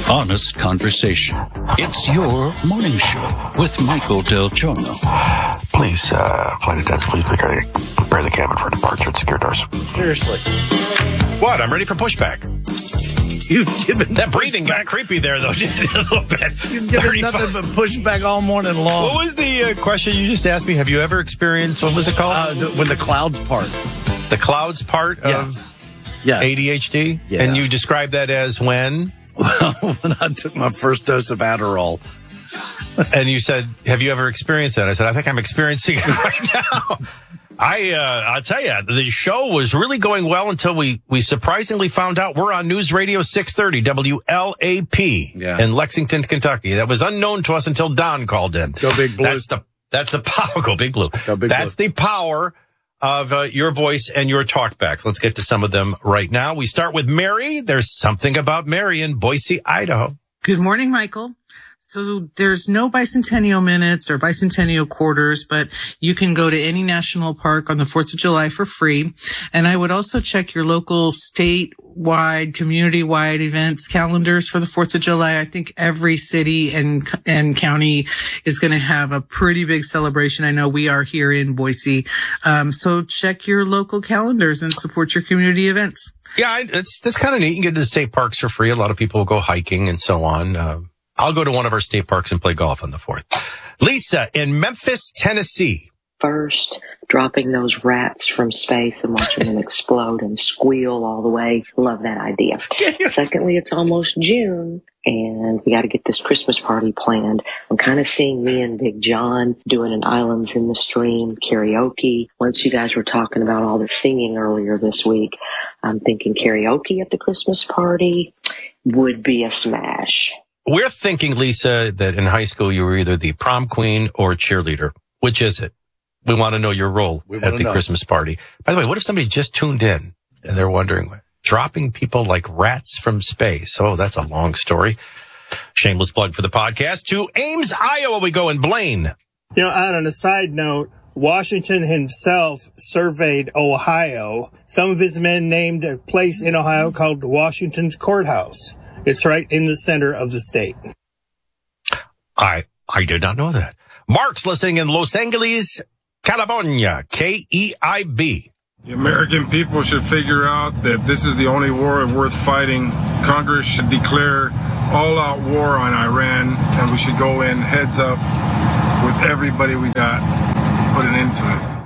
honest conversation. It's your morning show with Michael Del Giorno. Please, flight attendants, please prepare the cabin for departure and secure doors. Seriously. What? I'm ready for pushback. You've given that breathing got creepy there, though, didn't it? A little bit. You've given nothing but pushback all morning long. What was the question you just asked me? Have you ever experienced, what was it called? When the clouds part. The clouds part of ADHD? Yeah. And you described that as when? When I took my first dose of Adderall. And you said, have you ever experienced that? I said, I think I'm experiencing it right now. I'll tell you, the show was really going well until we surprisingly found out we're on News Radio 630 WLAP in Lexington, Kentucky. That was unknown to us until Don called in. Go Big Blue. That's the power. Go Big Blue. Go Big That's Blue. the power of your voice and your talkbacks. Let's get to some of them right now. We start with Mary. There's something about Mary in Boise, Idaho. Good morning, Michael. So there's no bicentennial minutes or bicentennial quarters, but you can go to any national park on the 4th of July for free. And I would also check your local statewide, community-wide events calendars for the 4th of July. I think every city and county is going to have a pretty big celebration. I know we are here in Boise. So check your local calendars and support your community events. Yeah, that's kind of neat. You can get to the state parks for free. A lot of people go hiking and so on. I'll go to one of our state parks and play golf on the 4th. Lisa in Memphis, Tennessee. First, dropping those rats from space and watching them explode and squeal all the way. Love that idea. Secondly, it's almost June, and we got to get this Christmas party planned. I'm kind of seeing me and Big John doing an Islands in the Stream karaoke. Once you guys were talking about all the singing earlier this week, I'm thinking karaoke at the Christmas party would be a smash. We're thinking, Lisa, that in high school you were either the prom queen or cheerleader. Which is it? We want to know your role at the Christmas party. By the way, what if somebody just tuned in and they're wondering, dropping people like rats from space? Oh, that's a long story. Shameless plug for the podcast. To Ames, Iowa we go, in Blaine. You know, on a side note, Washington himself surveyed Ohio. Some of his men named a place in Ohio called Washington's Courthouse. It's right in the center of the state. I did not know that. Mark's listening in Los Angeles, California, KEIB. The American people should figure out that this is the only war worth fighting. Congress should declare all-out war on Iran, and we should go in heads up with everybody we got, put an end to it.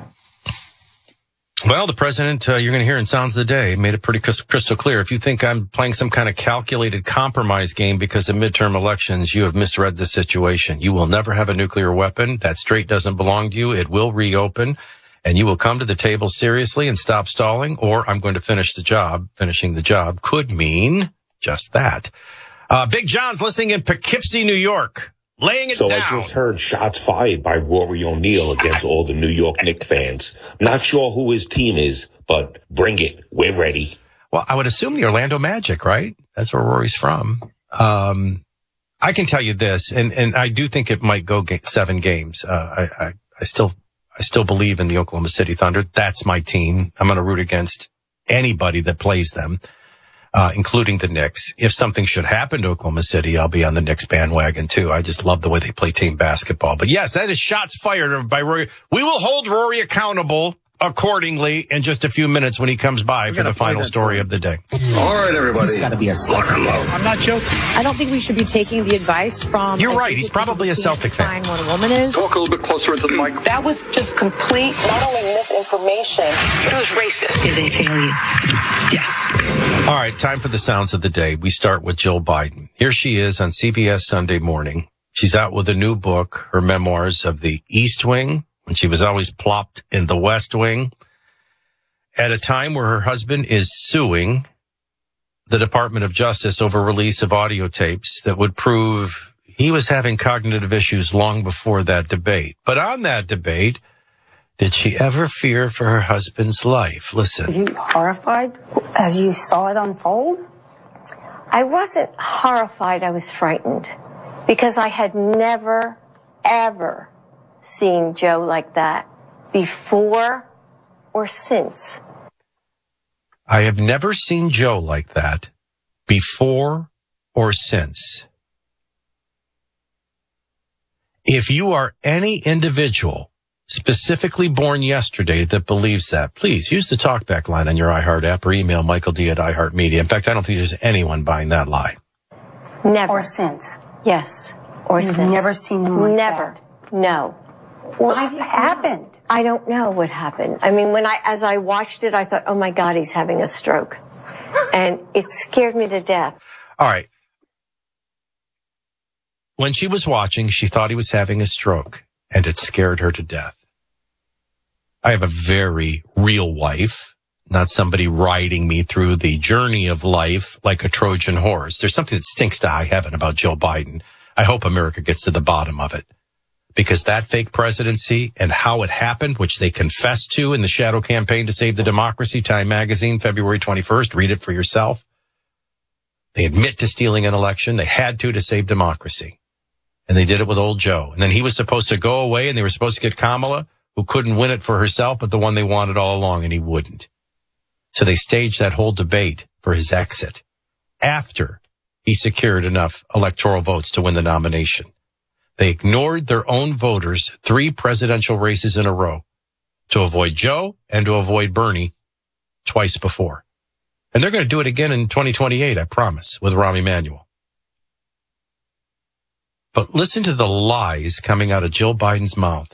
Well, the president, you're going to hear in Sounds of the Day, made it pretty crystal clear. If you think I'm playing some kind of calculated compromise game because of midterm elections, you have misread the situation. You will never have a nuclear weapon. That strait doesn't belong to you. It will reopen, and you will come to the table seriously and stop stalling, or I'm going to finish the job. Finishing the job could mean just that. Big John's listening in Poughkeepsie, New York. Laying it down. I just heard shots fired by Rory O'Neal against all the New York Knicks fans. Not sure who his team is, but bring it. We're ready. Well, I would assume the Orlando Magic, right? That's where Rory's from. I can tell you this, and I do think it might go 7 games. I still believe in the Oklahoma City Thunder. That's my team. I'm going to root against anybody that plays them. Including the Knicks. If something should happen to Oklahoma City, I'll be on the Knicks bandwagon too. I just love the way they play team basketball. But yes, that is shots fired by Rory. We will hold Rory accountable accordingly in just a few minutes when he comes by for the final story of the day. All right, everybody. He's got to be a Celtic fan. I'm not joking. I don't think we should be taking the advice from... You're right. He's probably a Celtic fan. Define what a woman is. Talk a little bit closer into the mic. That was just complete, not only misinformation, it was racist. Did they fail you? Yes. All right, time for the Sounds of the Day. We start with Jill Biden. Here she is on CBS Sunday Morning. She's out with a new book, her memoirs of the East Wing, when she was always plopped in the West Wing, at a time where her husband is suing the Department of Justice over release of audio tapes that would prove he was having cognitive issues long before that debate. But on that debate, did she ever fear for her husband's life? Listen. Were you horrified as you saw it unfold? I wasn't horrified. I was frightened because I had never, ever seen Joe like that before or since. I have never seen Joe like that before or since. If you are any individual specifically born yesterday that believes that, please use the talkback line on your iHeart app or email Michael D at iHeartMedia. In fact, I don't think there's anyone buying that lie. Never. Or since. Yes. Or You've since. never seen him like Never. that? No. What happened? I don't know what happened. I mean, as I watched it, I thought, oh my God, he's having a stroke. And it scared me to death. All right. When she was watching, she thought he was having a stroke, and it scared her to death. I have a very real wife, not somebody riding me through the journey of life like a Trojan horse. There's something that stinks to high heaven about Joe Biden. I hope America gets to the bottom of it, because that fake presidency and how it happened, which they confessed to in the shadow campaign to save the democracy, Time Magazine, February 21st, read it for yourself. They admit to stealing an election. They had to save democracy. And they did it with old Joe. And then he was supposed to go away, and they were supposed to get Kamala, who couldn't win it for herself, but the one they wanted all along, and he wouldn't. So they staged that whole debate for his exit after he secured enough electoral votes to win the nomination. They ignored their own voters 3 presidential races in a row to avoid Joe and to avoid Bernie twice before. And they're going to do it again in 2028, I promise, with Rahm Emanuel. But listen to the lies coming out of Jill Biden's mouth.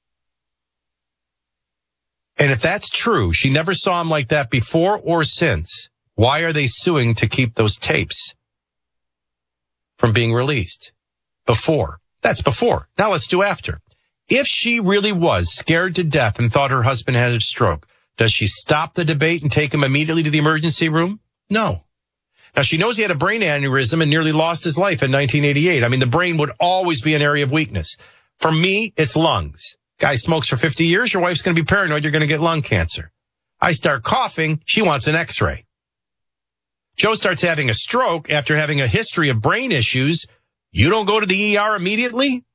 And if that's true, she never saw him like that before or since. Why are they suing to keep those tapes from being released? Before. That's before. Now let's do after. If she really was scared to death and thought her husband had a stroke, does she stop the debate and take him immediately to the emergency room? No. Now, she knows he had a brain aneurysm and nearly lost his life in 1988. I mean, the brain would always be an area of weakness. For me, it's lungs. Guy smokes for 50 years, your wife's going to be paranoid you're going to get lung cancer. I start coughing, she wants an x-ray. Joe starts having a stroke after having a history of brain issues. You don't go to the ER immediately?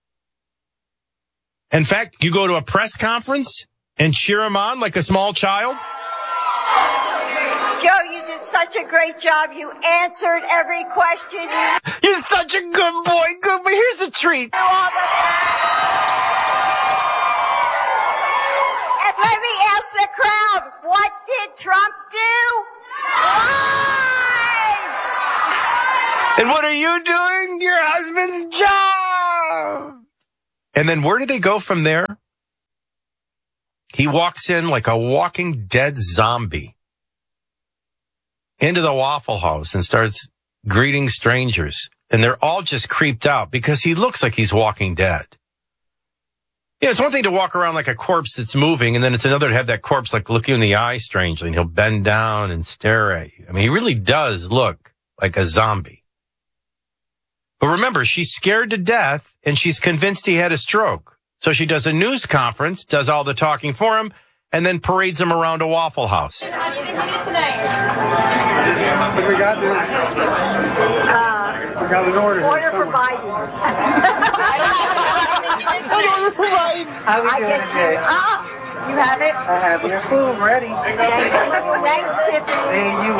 In fact, you go to a press conference and cheer him on like a small child? Joe, you did such a great job. You answered every question. You're such a good boy. Good, but here's a treat. And let me ask the crowd, what did Trump do? Lie! And what are you doing? Your husband's job. And then where did they go from there? He walks in like a walking dead zombie into the Waffle House and starts greeting strangers. And they're all just creeped out because he looks like he's walking dead. Yeah, it's one thing to walk around like a corpse that's moving, and then it's another to have that corpse like look you in the eye strangely, and he'll bend down and stare at you. I mean, he really does look like a zombie. But remember, she's scared to death, and she's convinced he had a stroke. So she does a news conference, does all the talking for him, and then parades him around a Waffle House. How do you think we did today? What we got there? We got an order. Order for Biden. Order for Biden. How we doing today? You have it? I have your food ready. Thanks, Tiffany. Hey, you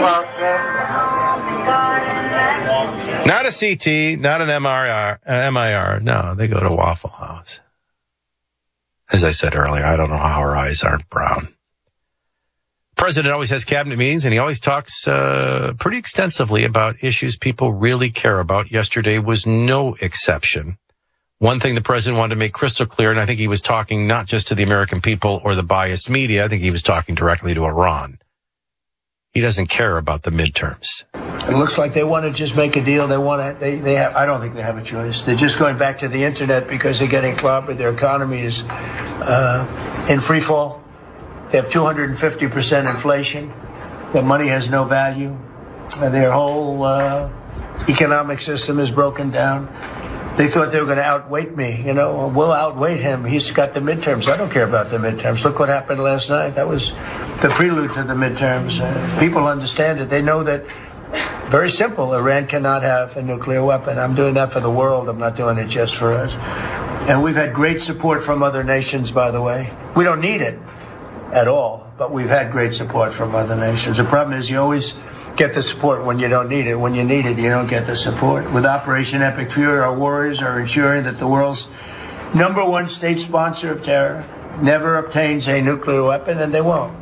welcome. Not a CT, not an MIR. No, they go to Waffle House. As I said earlier, I don't know how her eyes aren't brown. President always has cabinet meetings, and he always talks pretty extensively about issues people really care about. Yesterday was no exception. One thing the president wanted to make crystal clear, and I think he was talking not just to the American people or the biased media, I think he was talking directly to Iran. He doesn't care about the midterms. It looks like they want to just make a deal. They want to. They have. I don't think they have a choice. They're just going back to the internet because they're getting clobbered. Their economy is in free fall. They have 250% inflation. Their money has no value. Their whole economic system is broken down. They thought they were going to outweight me. You know, we'll outweight him. He's got the midterms. I don't care about the midterms. Look what happened last night. That was the prelude to the midterms. People understand it. They know that. Very simple. Iran cannot have a nuclear weapon. I'm doing that for the world. I'm not doing it just for us. And we've had great support from other nations, by the way. We don't need it. at all, but we've had great support from other nations. The problem is you always get the support when you don't need it. When you need it, you don't get the support. With Operation Epic Fury, our warriors are ensuring that the world's #1 state sponsor of terror never obtains a nuclear weapon, and they won't.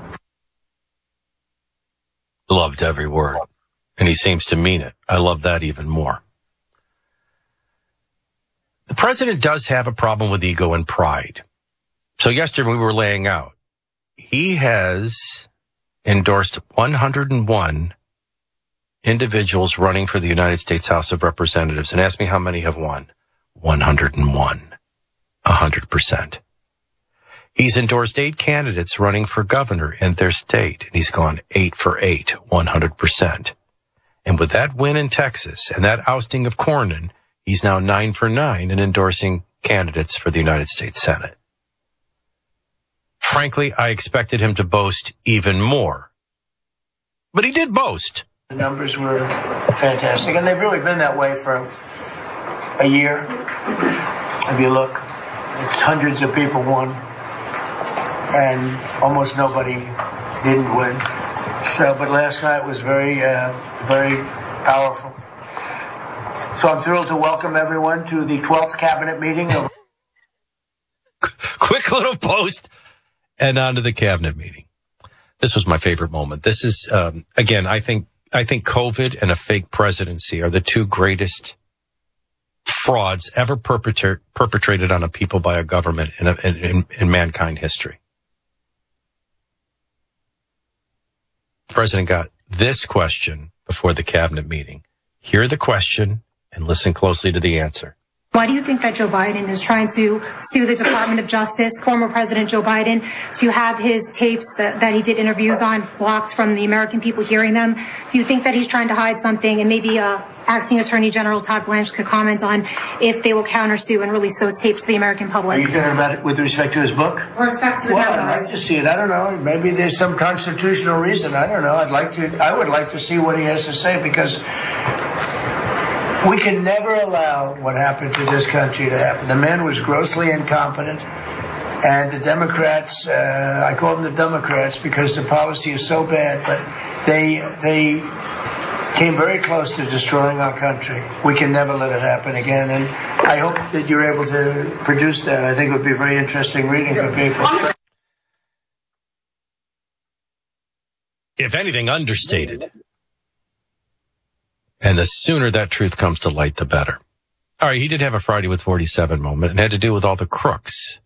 Loved every word. And he seems to mean it. I love that even more. The president does have a problem with ego and pride. So yesterday we were laying out, he has endorsed 101 individuals running for the United States House of Representatives. And ask me how many have won. 101. 100%. He's endorsed 8 candidates running for governor in their state, and he's gone 8 for 8, 100%. And with that win in Texas and that ousting of Cornyn, he's now 9 for 9 in endorsing candidates for the United States Senate. Frankly, I expected him to boast even more. But he did boast. The numbers were fantastic, and they've really been that way for a year. If you look, it's hundreds of people won, and almost nobody didn't win. So, but last night was very, very powerful. So I'm thrilled to welcome everyone to the 12th cabinet meeting. Quick little post and on to the cabinet meeting. This was my favorite moment. This is, again, I think COVID and a fake presidency are the two greatest frauds ever perpetrated on a people by a government in mankind history. The president got this question before the cabinet meeting. Hear the question and listen closely to the answer. Why do you think that Joe Biden is trying to sue the Department of Justice, former President Joe Biden, to have his tapes that he did interviews on blocked from the American people hearing them? Do you think that he's trying to hide something? And maybe Acting Attorney General Todd Blanche could comment on if they will countersue and release those tapes to the American public. Are you talking about it with respect to his book? With respect to his I'd like to see it. I don't know. Maybe there's some constitutional reason. I don't know. I would like to see what he has to say, because we can never allow what happened to this country to happen. The man was grossly incompetent, and the Democrats, I call them the Democrats because the policy is so bad, but they came very close to destroying our country. We can never let it happen again, and I hope that you're able to produce that. I think it would be very interesting reading for people. If anything, understated. And the sooner that truth comes to light, the better. All right, he did have a Friday with 47 moment, and had to do with all the crooks